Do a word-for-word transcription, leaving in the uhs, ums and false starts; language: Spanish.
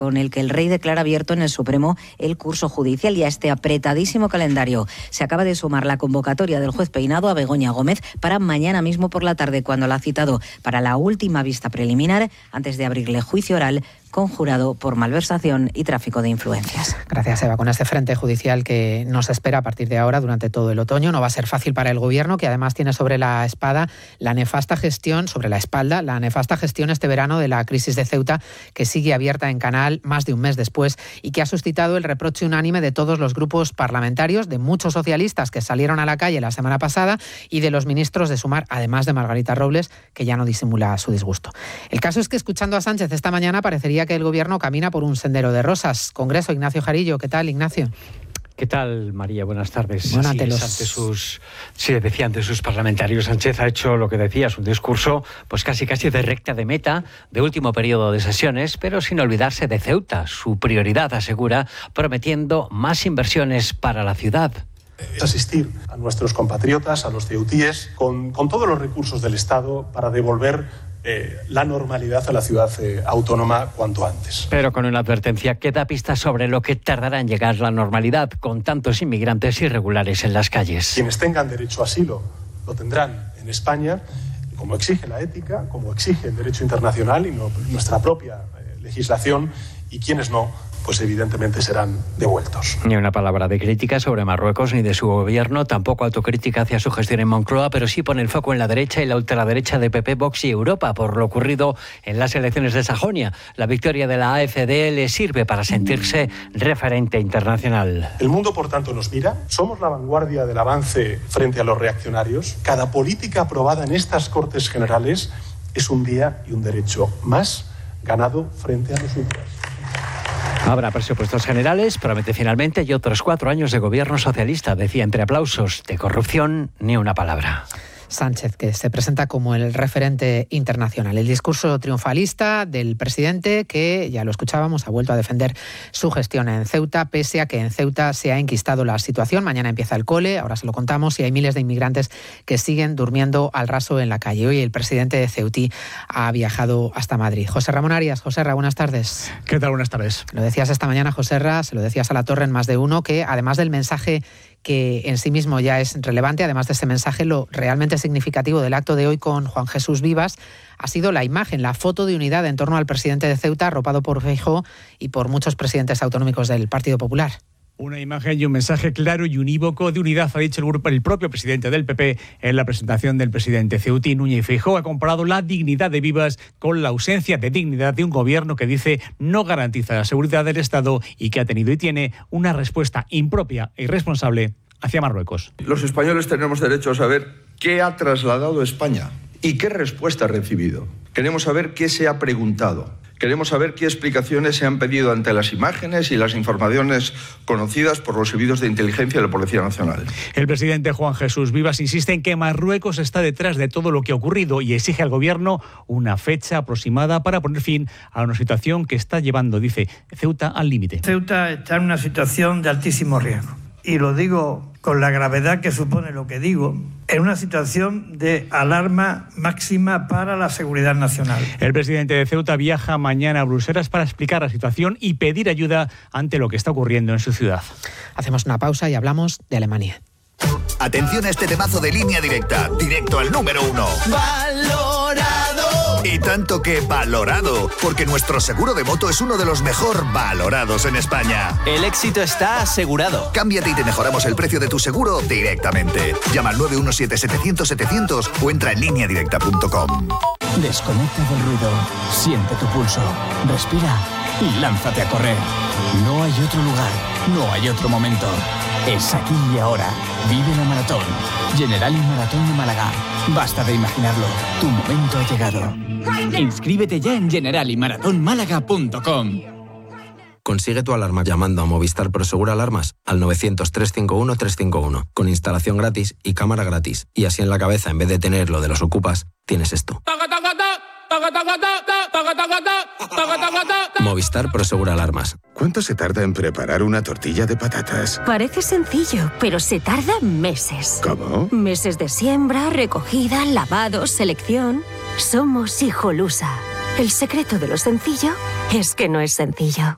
con el que el rey declara abierto en el Supremo el curso judicial, y a este apretadísimo calendario se acaba de sumar la convocatoria del juez Peinado a Begoña Gómez para mañana mismo por la tarde, cuando la ha citado para la última vista preliminar antes de abrirle juicio oral conjurado por malversación y tráfico de influencias. Gracias, Eva. Con este frente judicial que nos espera a partir de ahora durante todo el otoño, no va a ser fácil para el Gobierno, que además tiene sobre la espada la nefasta gestión, sobre la espalda, la nefasta gestión este verano de la crisis de Ceuta, que sigue abierta en Canal más de un mes después y que ha suscitado el reproche unánime de todos los grupos parlamentarios, de muchos socialistas que salieron a la calle la semana pasada y de los ministros de Sumar, además de Margarita Robles, que ya no disimula su disgusto. El caso es que, escuchando a Sánchez esta mañana, parecería que el Gobierno camina por un sendero de rosas. Congreso, Ignacio Jarillo. ¿Qué tal, Ignacio? ¿Qué tal, María? Buenas tardes. Bueno, Así ante es, los... ante sus, sí, decía, ante sus parlamentarios, Sánchez ha hecho lo que decías, un discurso pues casi casi de recta de meta, de último periodo de sesiones, pero sin olvidarse de Ceuta, su prioridad, asegura, prometiendo más inversiones para la ciudad. Asistir a nuestros compatriotas, a los ceutíes, con, con todos los recursos del Estado para devolver Eh, la normalidad a la ciudad eh, autónoma cuanto antes. Pero con una advertencia que da pistas sobre lo que tardará en llegar la normalidad, con tantos inmigrantes irregulares en las calles. Quienes tengan derecho a asilo lo tendrán en España, como exige la ética, como exige el derecho internacional y no, nuestra propia eh, legislación, y quienes no, pues evidentemente serán devueltos. Ni una palabra de crítica sobre Marruecos ni de su gobierno, tampoco autocrítica hacia su gestión en Moncloa, pero sí pone el foco en la derecha y la ultraderecha de P P, Vox y Europa por lo ocurrido en las elecciones de Sajonia. La victoria de la A F D le sirve para sentirse referente internacional. El mundo, por tanto, nos mira. Somos la vanguardia del avance frente a los reaccionarios. Cada política aprobada en estas Cortes Generales es un día y un derecho más ganado frente a nosotros. Habrá presupuestos generales, promete finalmente, y otros cuatro años de gobierno socialista, decía entre aplausos. De corrupción, ni una palabra. Sánchez, que se presenta como el referente internacional. El discurso triunfalista del presidente, que ya lo escuchábamos, ha vuelto a defender su gestión en Ceuta, pese a que en Ceuta se ha enquistado la situación. Mañana empieza el cole, ahora se lo contamos, y hay miles de inmigrantes que siguen durmiendo al raso en la calle. Hoy el presidente de Ceutí ha viajado hasta Madrid. José Ramón Arias. José Ra, buenas tardes. ¿Qué tal? Buenas tardes. Lo decías esta mañana, José Ra, se lo decías a la torre en Más de Uno, que además del mensaje que en sí mismo ya es relevante, además de ese mensaje, lo realmente significativo del acto de hoy con Juan Jesús Vivas ha sido la imagen, la foto de unidad en torno al presidente de Ceuta, arropado por Feijóo y por muchos presidentes autonómicos del Partido Popular. Una imagen y un mensaje claro y unívoco de unidad, ha dicho el, grupo, el propio presidente del P P en la presentación del presidente ceutí. Núñez Feijóo ha comparado la dignidad de Vivas con la ausencia de dignidad de un gobierno que dice no garantiza la seguridad del Estado y que ha tenido y tiene una respuesta impropia e irresponsable hacia Marruecos. Los españoles tenemos derecho a saber qué ha trasladado España y qué respuesta ha recibido. Queremos saber qué se ha preguntado. Queremos saber qué explicaciones se han pedido ante las imágenes y las informaciones conocidas por los servicios de inteligencia de la Policía Nacional. El presidente Juan Jesús Vivas insiste en que Marruecos está detrás de todo lo que ha ocurrido y exige al gobierno una fecha aproximada para poner fin a una situación que está llevando, dice, Ceuta al límite. Ceuta está en una situación de altísimo riesgo. Y lo digo con la gravedad que supone lo que digo, en una situación de alarma máxima para la seguridad nacional. El presidente de Ceuta viaja mañana a Bruselas para explicar la situación y pedir ayuda ante lo que está ocurriendo en su ciudad. Hacemos una pausa y hablamos de Alemania. Atención a este temazo de Línea Directa, directo al número uno. ¡Valorado! Y tanto que valorado, porque nuestro seguro de moto es uno de los mejor valorados en España. El éxito está asegurado. Cámbiate y te mejoramos el precio de tu seguro directamente. Llama al nueve uno siete, setecientos, setecientos o entra en línea directa punto com. Desconecta del ruido, siente tu pulso, respira y lánzate a correr. No hay otro lugar, no hay otro momento. Es aquí y ahora. Vive la maratón. Generali Maratón de Málaga. Basta de imaginarlo. Tu momento ha llegado. Inscríbete ya en generali maratón málaga punto com. Consigue tu alarma llamando a Movistar Prosegur Alarmas al novecientos, trescientos cincuenta y uno, trescientos cincuenta y uno, con instalación gratis y cámara gratis. Y así en la cabeza, en vez de tener lo de los ocupas, tienes esto. Movistar Prosegur Alarmas. ¿Cuánto se tarda en preparar una tortilla de patatas? Parece sencillo, pero se tarda meses. ¿Cómo? Meses de siembra, recogida, lavado, selección. Somos Hijolusa. El secreto de lo sencillo es que no es sencillo.